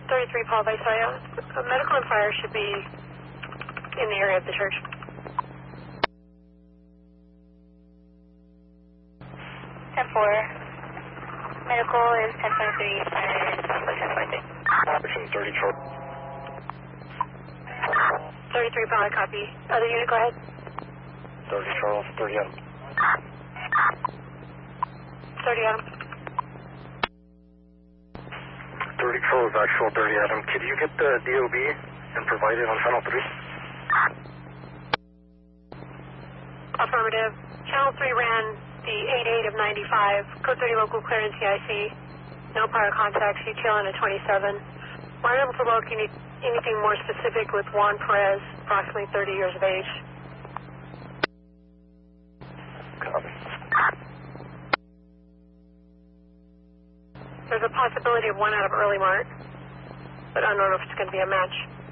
33 Paul Visalia. Medical and fire should be in the area of the church. 10-4. Medical is 10.3, fire is 10.3. Action 30 Charlie. 33 Paul, copy. Other unit, go ahead. 30 Charles, 30 Adam. 30 Adam. 30 Charles, actual 30 Adam. Could you get the DOB and provide it on channel 3? Affirmative. Channel 3 ran the 88 of 95. Code 30 local clearance CIC. No prior contacts. UTL in a 27. We're able to locate anything more specific with Juan Perez, approximately 30 years of age. Copy. There's a possibility of one out of early mark, but I don't know if it's going to be a match.